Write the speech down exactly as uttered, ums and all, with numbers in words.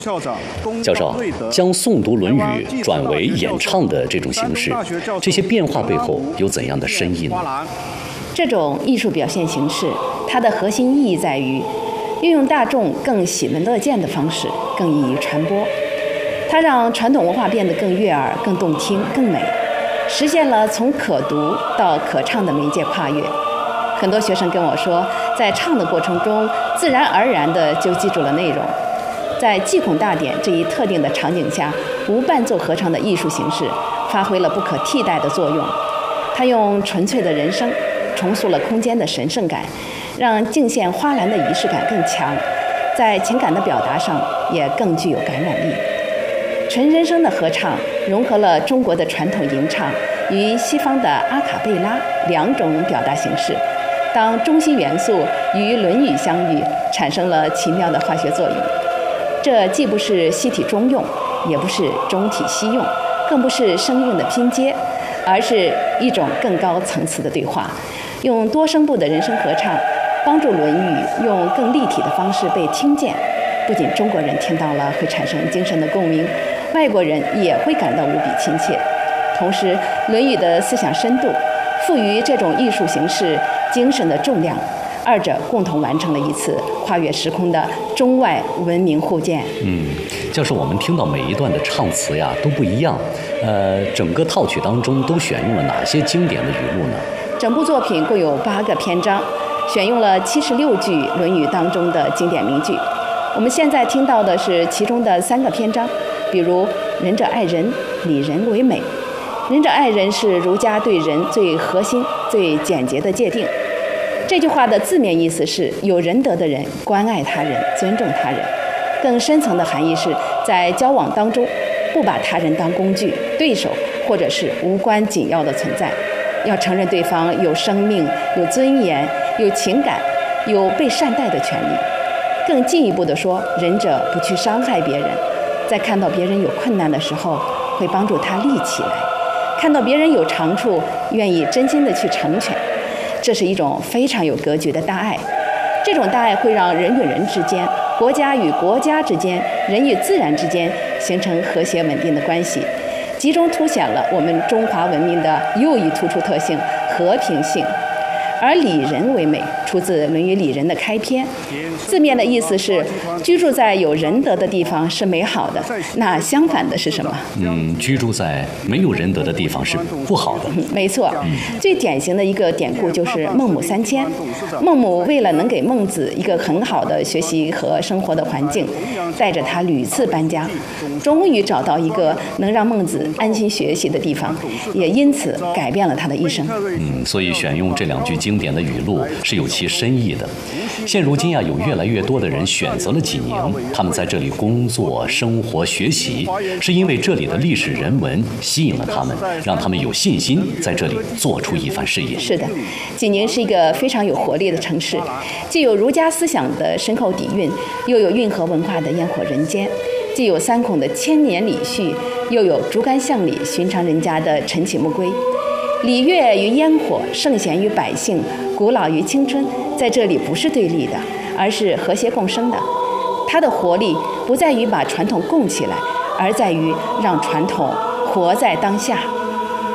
教授，将诵读《论语》转为演唱的这种形式，这些变化背后有怎样的深意呢？ 这种艺术表现形式，它的核心意义在于运用大众更喜闻乐见的方式，更易于传播。它让传统文化变得更悦耳、更动听、更美，实现了从可读到可唱的媒介跨越。很多学生跟我说，在唱的过程中，自然而然地就记住了内容。在祭孔大典这一特定的场景下，无伴奏合唱的艺术形式发挥了不可替代的作用。它用纯粹的人声重塑了空间的神圣感，让敬献花篮的仪式感更强，在情感的表达上也更具有感染力。纯人声的合唱融合了中国的传统吟唱与西方的阿卡贝拉两种表达形式，当中西元素与《论语》相遇，产生了奇妙的化学作用。这既不是西体中用，也不是中体西用，更不是声韵的拼接，而是一种更高层次的对话。用多声部的人声合唱，帮助《论语》用更立体的方式被听见。不仅中国人听到了会产生精神的共鸣，外国人也会感到无比亲切。同时，《论语》的思想深度赋予这种艺术形式精神的重量，二者共同完成了一次跨越时空的中外文明互鉴。 嗯，教授，我们听到每一段的唱词呀都不一样，呃，整个套曲当中都选用了哪些经典的语录呢？ 整部作品共有八个篇章，选用了七十六句《论语》当中的经典名句。我们现在听到的是其中的三个篇章，比如“仁者爱人，礼人为美”。仁者爱人是儒家对人最核心、最简洁的界定。这句话的字面意思是有仁德的人关爱他人、尊重他人。更深层的含义是在交往当中，不把他人当工具、对手或者是无关紧要的存在，要承认对方有生命、有尊严、有情感、有被善待的权利。更进一步地说，仁者不去伤害别人，在看到别人有困难的时候，会帮助他立起来；看到别人有长处，愿意真心地去成全。这是一种非常有格局的大爱。这种大爱会让人与人之间、国家与国家之间、人与自然之间形成和谐稳定的关系，集中凸显了我们中华文明的又一突出特性——和平性。而礼人为美出自《论语·礼仁》的开篇，字面的意思是居住在有仁德的地方是美好的。那相反的是什么？ 嗯，居住在没有仁德的地方是不好的。 嗯、没错、嗯，最典型的一个典故就是孟母三迁。孟母为了能给孟子一个很好的学习和生活的环境，带着他屡次搬家，终于找到一个能让孟子安心学习的地方，也因此改变了他的一生。 嗯，所以选用这两句经典的语录是有其深意的。现如今啊，有越来越多的人选择了济宁，他们在这里工作、生活、学习，是因为这里的历史人文吸引了他们，让他们有信心在这里做出一番事业。 是的，济宁是一个非常有活力的城市，既有儒家思想的深厚底蕴，又有运河文化的烟火人间，既有三孔的千年礼序，又有竹竿巷里寻常人家的晨起暮归。礼乐与烟火，圣贤与百姓，古老与青春，在这里不是对立的，而是和谐共生的。它的活力不在于把传统供起来，而在于让传统活在当下。